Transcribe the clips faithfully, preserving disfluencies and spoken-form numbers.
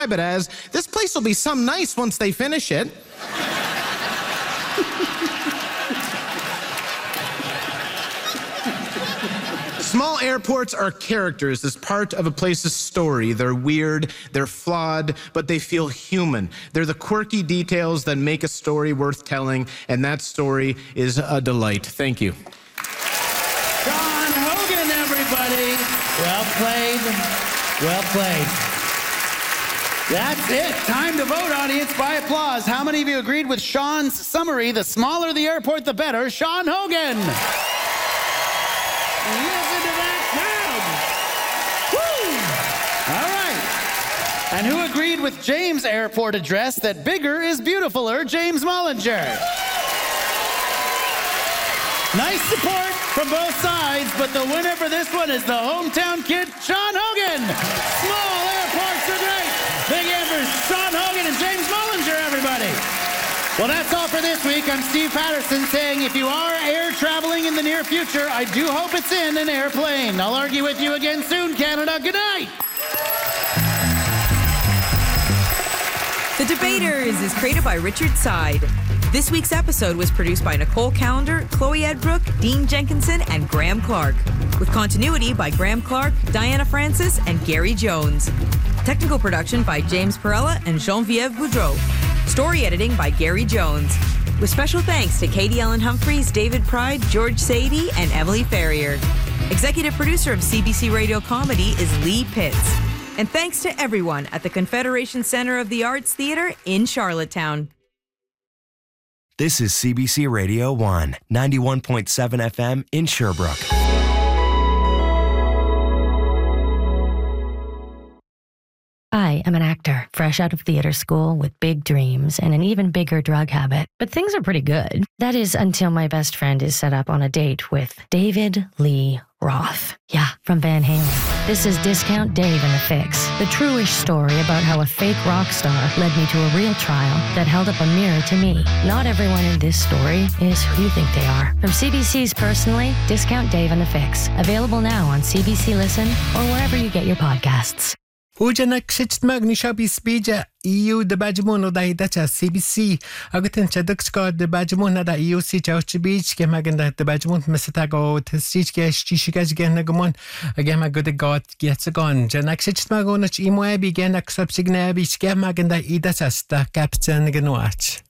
it as, this place will be some nice once they finish it. Small airports are characters as part of a place's story. They're weird, they're flawed, but they feel human. They're the quirky details that make a story worth telling, and that story is a delight. Thank you. Sean Hogan, everybody. Well played. Well played. That's it. Time to vote, audience, by applause. How many of you agreed with Sean's summary? The smaller the airport, the better. Sean Hogan. Listen to that crowd. Woo! All right. And who agreed with James' airport address that bigger is beautifuler? James Mullinger. Nice support from both sides, but the winner for this one is the hometown kid, Sean Hogan. Small airports are great. Big hand for Sean Hogan and James Mullinger, everybody. Well, that's all for this week. I'm Steve Patterson saying if you are air traveling in the near future, I do hope it's in an airplane. I'll argue with you again soon, Canada. Good night. The Debaters is created by Richard Side. This week's episode was produced by Nicole Callender, Chloe Edbrook, Dean Jenkinson, and Graham Clark, with continuity by Graham Clark, Diana Francis, and Gary Jones. Technical production by James Perella and Geneviève Boudreau. Story editing by Gary Jones. With special thanks to Katie Ellen Humphreys, David Pride, George Sadie, and Emily Ferrier. Executive producer of C B C Radio Comedy is Lee Pitts. And thanks to everyone at the Confederation Center of the Arts Theatre in Charlottetown. This is C B C Radio one, ninety-one point seven F M in Sherbrooke. I am an actor, fresh out of theater school with big dreams and an even bigger drug habit. But things are pretty good. That is until my best friend is set up on a date with David Lee Roth. Yeah, from Van Halen. This is Discount Dave and the Fix, the true-ish story about how a fake rock star led me to a real trial that held up a mirror to me. Not everyone in this story is who you think they are. From C B C's Personally, Discount Dave and the Fix. Available now on C B C Listen or wherever you get your podcasts. Ujanak krzycztmak niszabi spija E U de bajmuno da hidacha C B C. Agutin chadukska de bajmuna da E U si chauchbich ke maganda de bajmun mesatago tstich ke shishikaj genagumon agama good god gets gone. Janak krzycztmak onach imoebi genak subsignabi ke maganda hidacha sta captain genoach.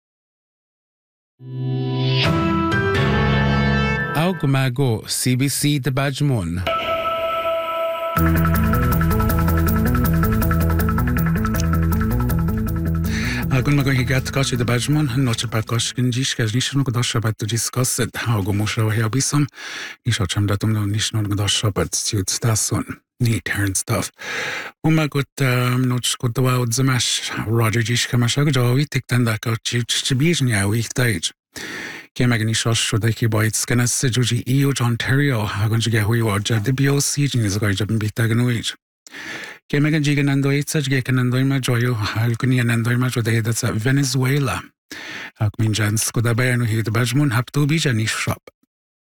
Augmago C B C de bajmun. Agun mago higat kashi de bajmon noche pat kash kinjish kaj nishno gdasha pat discusset hago musha wa bisam nisha chamdatum no nishno gdasha pat stut stason neat turn stuff uma gut noch gotwa zamash Roger jish kamasha gjawi tiktanda ka chibijnya wi stage kemagni shosh shoda ki boy skanas juji E U Ontario hagun jige hui warja de B O C jnis gajab bitagnuich Kemegan Jigan and Doitsaj Gakan and Doima Joyo, Halkunian and Doima Jode, that's Venezuela. Akminjans Kudabayanu hit Bajmun Haptu Bijanish shop.